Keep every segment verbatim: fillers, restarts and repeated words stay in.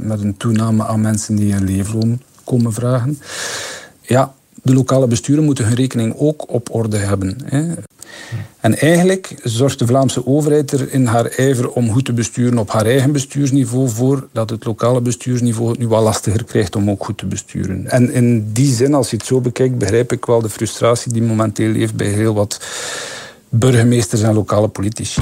met een toename aan mensen die een leefloon komen vragen. Ja, de lokale besturen moeten hun rekening ook op orde hebben. Hè. En eigenlijk zorgt de Vlaamse overheid er in haar ijver om goed te besturen op haar eigen bestuursniveau voor dat het lokale bestuursniveau het nu wel lastiger krijgt om ook goed te besturen. En in die zin, als je het zo bekijkt, begrijp ik wel de frustratie die momenteel leeft bij heel wat burgemeesters en lokale politici.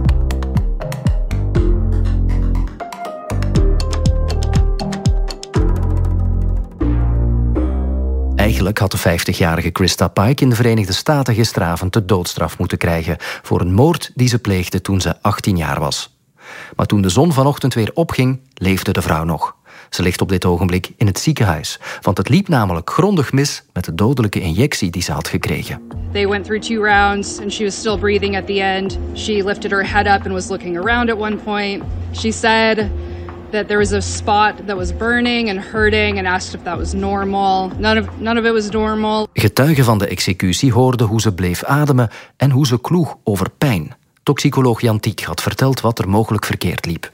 Eigenlijk had de vijftigjarige Christa Pike in de Verenigde Staten gisteravond de doodstraf moeten krijgen voor een moord die ze pleegde toen ze achttien jaar was. Maar toen de zon vanochtend weer opging, leefde de vrouw nog. Ze ligt op dit ogenblik in het ziekenhuis, want het liep namelijk grondig mis met de dodelijke injectie die ze had gekregen. They went through two rounds and she was still breathing at the end. She lifted her head up and was looking around at one point. She said that there was a spot that was burning and hurting and asked if that was normal. None of, none of it was normal. Getuigen van de executie hoorden hoe ze bleef ademen en hoe ze kloeg over pijn. Toxicoloog Jan Tieck had verteld wat er mogelijk verkeerd liep.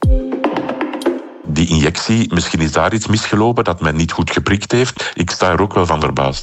Die injectie, misschien is daar iets misgelopen dat men niet goed geprikt heeft. Ik sta er ook wel van verbaasd.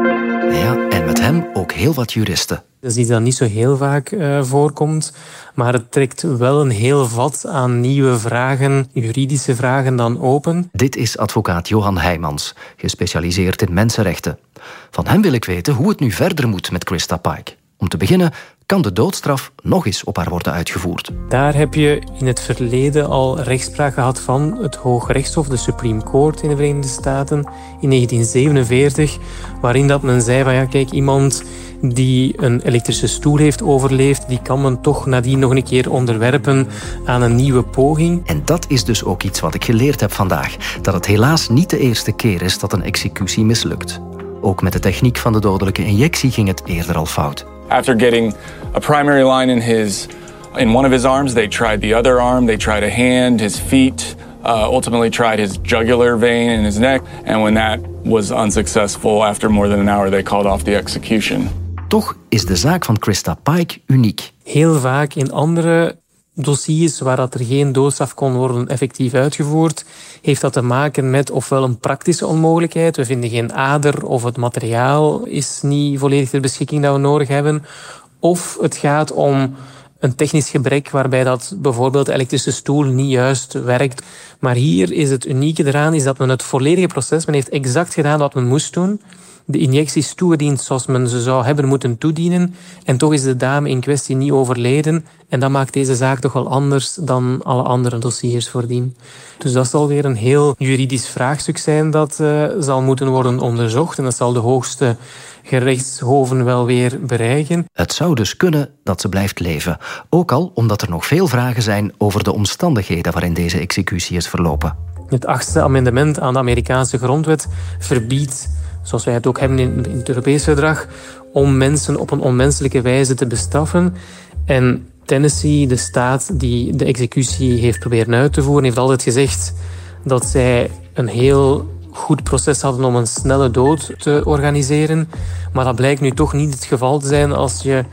Ja, en met hem ook heel wat juristen. Dat is iets dat niet zo heel vaak uh, voorkomt, maar het trekt wel een heel vat aan nieuwe vragen, juridische vragen dan open. Dit is advocaat Johan Heijmans, gespecialiseerd in mensenrechten. Van hem wil ik weten hoe het nu verder moet met Christa Pike. Om te beginnen kan de doodstraf nog eens op haar worden uitgevoerd. Daar heb je in het verleden al rechtspraak gehad van het Hooggerechtshof, de Supreme Court in de Verenigde Staten, in negentien zevenenveertig, waarin dat men zei van ja, kijk, iemand die een elektrische stoel heeft overleefd, die kan men toch nadien nog een keer onderwerpen aan een nieuwe poging. En dat is dus ook iets wat ik geleerd heb vandaag. Dat het helaas niet de eerste keer is dat een executie mislukt. Ook met de techniek van de dodelijke injectie ging het eerder al fout. After getting a primary line in his in one of his arms, they tried the other arm, they tried a hand, his feet, uh, ultimately tried his jugular vein in his neck. And when that was unsuccessful, after more than an hour, they called off the execution. Toch is de zaak van Christa Pike uniek. Heel vaak in andere dossiers waar dat er geen doodstraf kon worden effectief uitgevoerd, heeft dat te maken met ofwel een praktische onmogelijkheid, we vinden geen ader of het materiaal is niet volledig ter beschikking dat we nodig hebben, of het gaat om een technisch gebrek waarbij dat bijvoorbeeld de elektrische stoel niet juist werkt. Maar hier is het unieke eraan is dat men het volledige proces, men heeft exact gedaan wat men moest doen. De injectie is toegediend zoals men ze zou hebben moeten toedienen. En toch is de dame in kwestie niet overleden. En dat maakt deze zaak toch wel anders dan alle andere dossiers voordien. Dus dat zal weer een heel juridisch vraagstuk zijn dat uh, zal moeten worden onderzocht. En dat zal de hoogste gerechtshoven wel weer bereiken. Het zou dus kunnen dat ze blijft leven. Ook al omdat er nog veel vragen zijn over de omstandigheden waarin deze executie is verlopen. Het achtste amendement aan de Amerikaanse grondwet verbiedt, zoals wij het ook hebben in het Europees verdrag, om mensen op een onmenselijke wijze te bestraffen. En Tennessee, de staat die de executie heeft proberen uit te voeren, heeft altijd gezegd dat zij een heel goed proces hadden om een snelle dood te organiseren. Maar dat blijkt nu toch niet het geval te zijn als je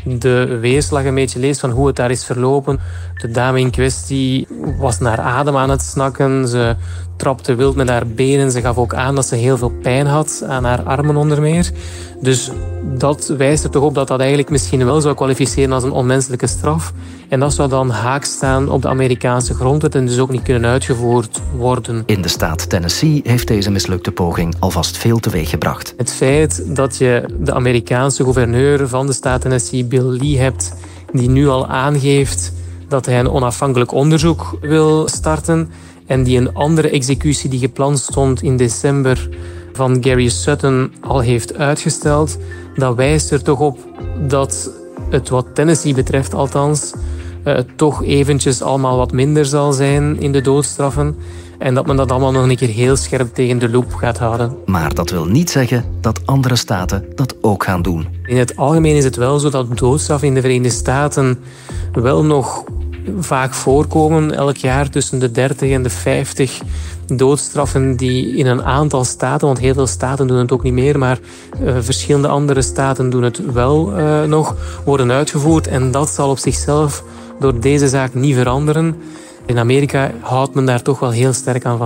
de weerslag een beetje leest van hoe het daar is verlopen. De dame in kwestie was naar adem aan het snakken. Ze trapte wild met haar benen. Ze gaf ook aan dat ze heel veel pijn had aan haar armen onder meer. Dus dat wijst er toch op dat dat eigenlijk misschien wel zou kwalificeren als een onmenselijke straf. En dat zou dan haaks staan op de Amerikaanse grondwet en dus ook niet kunnen uitgevoerd worden. In de staat Tennessee heeft deze mislukte poging alvast veel teweeg gebracht. Het feit dat je de Amerikaanse gouverneur van de staat Tennessee, Bill Lee, hebt, die nu al aangeeft dat hij een onafhankelijk onderzoek wil starten en die een andere executie die gepland stond in december van Gary Sutton al heeft uitgesteld, dat wijst er toch op dat het wat Tennessee betreft althans uh, toch eventjes allemaal wat minder zal zijn in de doodstraffen en dat men dat allemaal nog een keer heel scherp tegen de loep gaat houden. Maar dat wil niet zeggen dat andere staten dat ook gaan doen. In het algemeen is het wel zo dat doodstraffen in de Verenigde Staten wel nog vaak voorkomen. Elk jaar tussen de dertig en de vijftig doodstraffen die in een aantal staten, want heel veel staten doen het ook niet meer, maar uh, verschillende andere staten doen het wel uh, nog, worden uitgevoerd. En dat zal op zichzelf door deze zaak niet veranderen. In Amerika houdt men daar toch wel heel sterk aan vast.